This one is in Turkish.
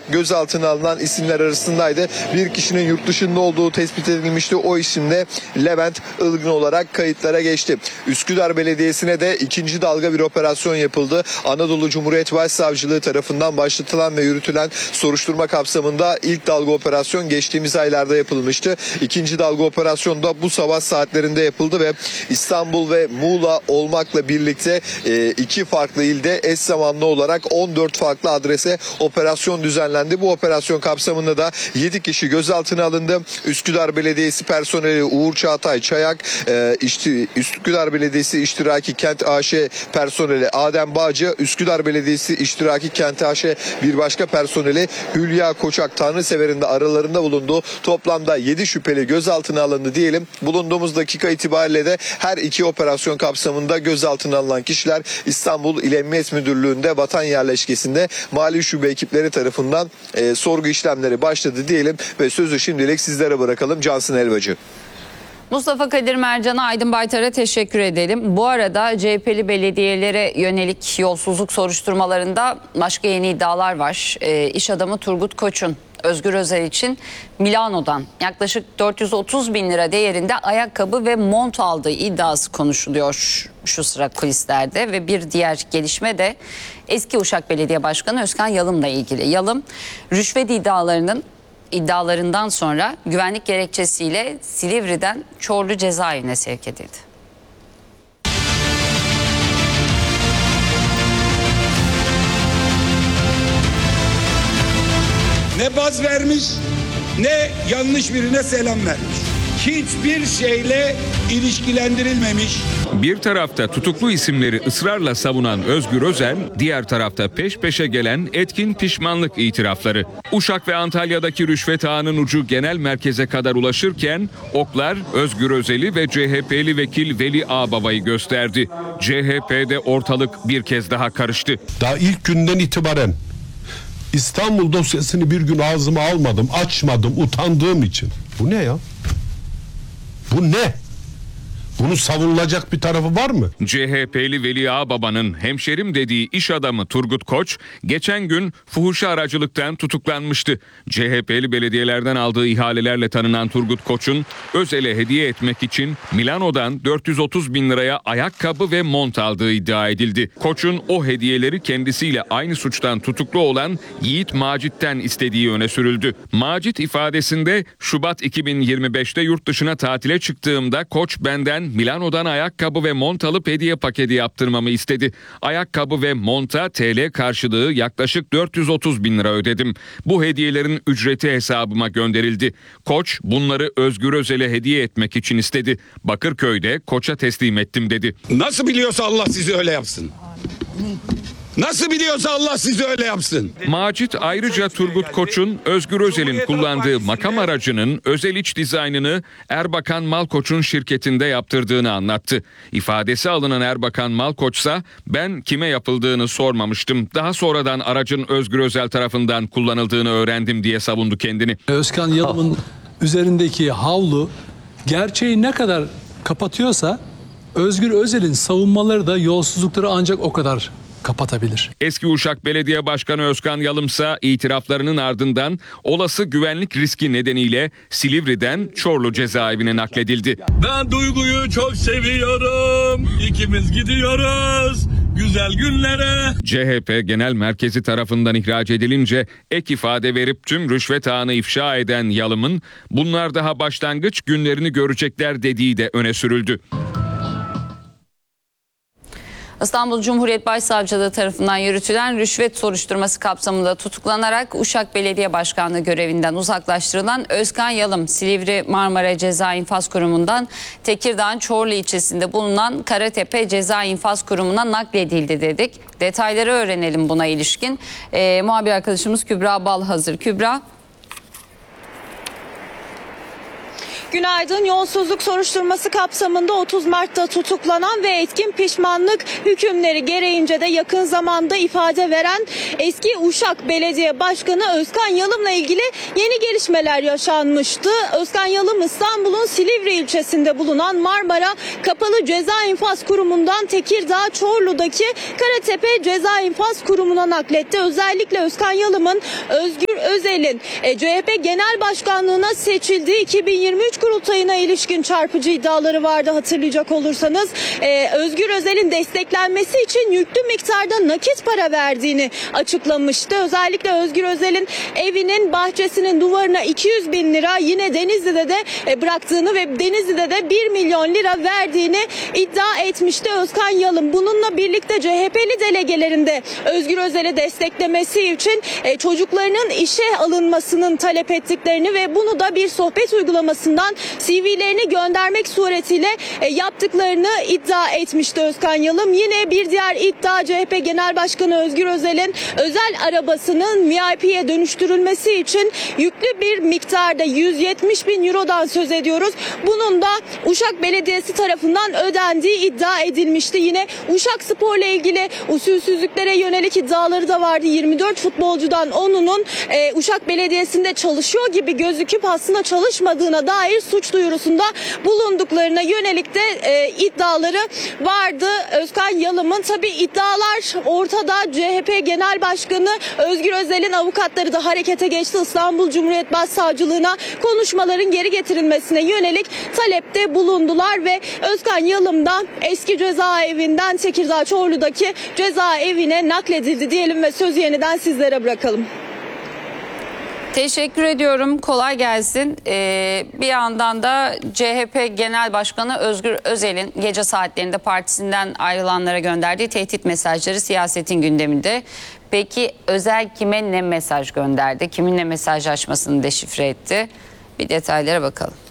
gözaltına alınan isimler arasındaydı. Bir kişinin yurt dışında olduğu tespit edilmişti. O isim de Levent Ilgın olarak kayıtlara geçti. Üsküdar Belediyesi'ne de ikinci dalga bir operasyon yapıldı. Anadolu Cumhuriyet Başsavcılığı tarafından başlatılan ve yürütülen soruşturma kapsamında ilk dalga operasyon geçtiğimiz aylarda yapılmıştı. İkinci dalga operasyon da bu sabah saatlerinde yapıldı ve İstanbul ve Muğla olmakla birlikte iki farklı ilde eş zamanlı olarak 14 farklı adrese operasyon düzenlendi. Bu operasyon kapsamında da 7 kişi gözaltına alındı. Üsküdar Belediyesi personeli Uğur Çağatay Çayak, Üsküdar Belediyesi İştiraki Kent AŞ personeli Adem Bağcı, Üsküdar Belediyesi İştiraki Kent AŞ bir başka personeli Hülya Koçak Tanrısever'in de aralarında bulunduğu toplamda 7 şüpheli gözaltına alındı diyelim. Bulunduğumuz dakika itibariyle de her iki operasyon kapsamında gözaltına alınan kişiler İstanbul İl Emniyet Müdürlüğü'nde Vatan Yerleşkesi'nde Mali Şube ekipleri tarafından sorgu işlemleri başladı diyelim ve sözü şimdilik sizlere bırakalım. Cansın Elbacı. Mustafa Kadir Mercan'a, Aydın Baytar'a teşekkür edelim. Bu arada CHP'li belediyelere yönelik yolsuzluk soruşturmalarında başka yeni iddialar var. İş adamı Turgut Koç'un Özgür Özel için Milano'dan yaklaşık 430 bin lira değerinde ayakkabı ve mont aldığı iddiası konuşuluyor şu sıra kulislerde. Ve bir diğer gelişme de eski Uşak Belediye Başkanı Özkan Yalım'la ilgili. Yalım rüşvet iddialarından sonra güvenlik gerekçesiyle Silivri'den Çorlu cezaevine sevk edildi. Ne baz vermiş, ne yanlış birine selam vermiş. Hiçbir şeyle ilişkilendirilmemiş. Bir tarafta tutuklu isimleri ısrarla savunan Özgür Özel, diğer tarafta peş peşe gelen etkin pişmanlık itirafları. Uşak ve Antalya'daki rüşvet ağının ucu genel merkeze kadar ulaşırken oklar Özgür Özel'i ve CHP'li vekil Veli Ağbaba'yı gösterdi. CHP'de ortalık bir kez daha karıştı. Daha ilk günden itibaren İstanbul dosyasını bir gün ağzıma almadım, açmadım, utandığım için. Bu ne ya? Bu ne? Bunun savunulacak bir tarafı var mı? CHP'li Veli Ağbaba'nın hemşerim dediği iş adamı Turgut Koç geçen gün fuhuşa aracılıktan tutuklanmıştı. CHP'li belediyelerden aldığı ihalelerle tanınan Turgut Koç'un Özel'e hediye etmek için Milano'dan 430 bin liraya ayakkabı ve mont aldığı iddia edildi. Koç'un o hediyeleri kendisiyle aynı suçtan tutuklu olan Yiğit Macit'ten istediği öne sürüldü. Macit ifadesinde Şubat 2025'te yurt dışına tatile çıktığımda Koç benden Milano'dan ayakkabı ve mont alıp hediye paketi yaptırmamı istedi. Ayakkabı ve monta TL karşılığı yaklaşık 430 bin lira ödedim. Bu hediyelerin ücreti hesabıma gönderildi. Koç bunları Özgür Özel'e hediye etmek için istedi. Bakırköy'de Koç'a teslim ettim dedi. Nasıl biliyorsa Allah sizi öyle yapsın. Nasıl biliyorsa Allah sizi öyle yapsın. Macit ayrıca Turgut Koç'un Özgür Özel'in kullandığı makam aracının özel iç dizaynını Erbakan Malkoç'un şirketinde yaptırdığını anlattı. İfadesi alınan Erbakan Malkoç'sa ben kime yapıldığını sormamıştım. Daha sonradan aracın Özgür Özel tarafından kullanıldığını öğrendim diye savundu kendini. Özkan Yalım'ın üzerindeki havlu gerçeği ne kadar kapatıyorsa Özgür Özel'in savunmaları da yolsuzlukları ancak o kadar kapatabilir. Eski Uşak Belediye Başkanı Özkan Yalımsa itiraflarının ardından olası güvenlik riski nedeniyle Silivri'den Çorlu cezaevine nakledildi. Ben Duygu'yu çok seviyorum. İkimiz gidiyoruz güzel günlere. CHP Genel Merkezi tarafından ihraç edilince ek ifade verip tüm rüşvet ağını ifşa eden Yalım'ın bunlar daha başlangıç, günlerini görecekler dediği de öne sürüldü. İstanbul Cumhuriyet Başsavcılığı tarafından yürütülen rüşvet soruşturması kapsamında tutuklanarak Uşak Belediye Başkanlığı görevinden uzaklaştırılan Özkan Yalım, Silivri Marmara Ceza İnfaz Kurumu'ndan Tekirdağ'ın Çorlu ilçesinde bulunan Karatepe Ceza İnfaz Kurumu'na nakledildi dedik. Detayları öğrenelim buna ilişkin. Muhabir arkadaşımız Kübra Bal hazır. Kübra. Günaydın. Yolsuzluk soruşturması kapsamında 30 Mart'ta tutuklanan ve etkin pişmanlık hükümleri gereğince de yakın zamanda ifade veren eski Uşak Belediye Başkanı Özkan Yalım'la ilgili yeni gelişmeler yaşanmıştı. Özkan Yalım İstanbul'un Silivri ilçesinde bulunan Marmara Kapalı Ceza İnfaz Kurumu'ndan Tekirdağ Çorlu'daki Karatepe Ceza İnfaz Kurumu'na nakletti. Özellikle Özkan Yalım'ın Özgür Özel'in CHP Genel Başkanlığına seçildiği 2023 kurultayına ilişkin çarpıcı iddiaları vardı hatırlayacak olursanız. Özgür Özel'in desteklenmesi için yüklü miktarda nakit para verdiğini açıklamıştı. Özellikle Özgür Özel'in evinin bahçesinin duvarına 200 bin lira, yine Denizli'de de bıraktığını ve Denizli'de de 1 milyon lira verdiğini iddia etmişti Özkan Yalım. Bununla birlikte CHP'li delegelerin de Özgür Özel'i desteklemesi için çocuklarının işe alınmasının talep ettiklerini ve bunu da bir sohbet uygulamasından CV'lerini göndermek suretiyle yaptıklarını iddia etmişti Özkan Yalım. Yine bir diğer iddia, CHP Genel Başkanı Özgür Özel'in özel arabasının VIP'ye dönüştürülmesi için yüklü bir miktarda 170 bin eurodan söz ediyoruz. Bunun da Uşak Belediyesi tarafından ödendiği iddia edilmişti. Yine Uşak Spor'la ilgili usulsüzlüklere yönelik iddiaları da vardı. 24 futbolcudan 10'unun Uşak Belediyesi'nde çalışıyor gibi gözüküp aslında çalışmadığına dair suç duyurusunda bulunduklarına yönelik de iddiaları vardı Özkan Yalım'ın. Tabii iddialar ortada. CHP Genel Başkanı Özgür Özel'in avukatları da harekete geçti. İstanbul Cumhuriyet Başsavcılığına konuşmaların geri getirilmesine yönelik talepte bulundular ve Özkan Yalım da eski cezaevinden Tekirdağ Çorlu'daki cezaevine nakledildi diyelim ve sözü yeniden sizlere bırakalım. Teşekkür ediyorum. Kolay gelsin. Bir yandan da CHP Genel Başkanı Özgür Özel'in gece saatlerinde partisinden ayrılanlara gönderdiği tehdit mesajları siyasetin gündeminde. Peki Özel kime ne mesaj gönderdi? Kiminle mesajlaşmasını deşifre etti? Bir detaylara bakalım.